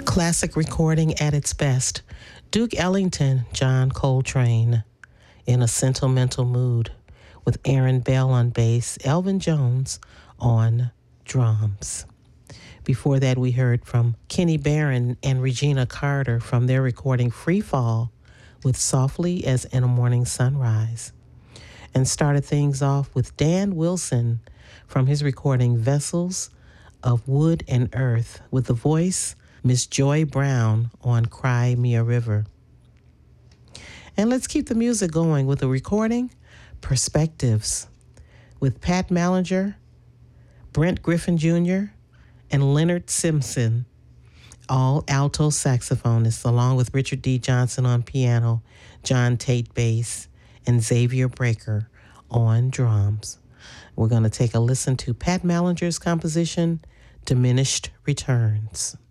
classic recording at its best. Duke Ellington, John Coltrane, In a Sentimental Mood, with Aaron Bell on bass, Elvin Jones on drums. Before that, we heard from Kenny Barron and Regina Carter from their recording Free Fall with Softly as in a Morning Sunrise. And started things off with Dan Wilson from his recording Vessels of Wood and Earth with the voice Miss Joy Brown on Cry Me a River. And let's keep the music going with a recording, Perspectives, with Pat Mallinger, Brent Griffin Jr., and Leonard Simpson, all alto saxophonists, along with Richard D. Johnson on piano, John Tate bass, and Xavier Breaker on drums. We're going to take a listen to Pat Mallinger's composition, Diminished Returns.